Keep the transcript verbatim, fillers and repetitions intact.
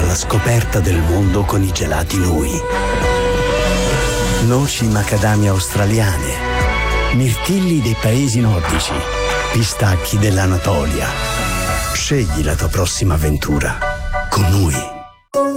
alla scoperta del mondo con i gelati Nui. Noci macadamia australiane, mirtilli dei paesi nordici, pistacchi dell'Anatolia. Scegli la tua prossima avventura con Nui.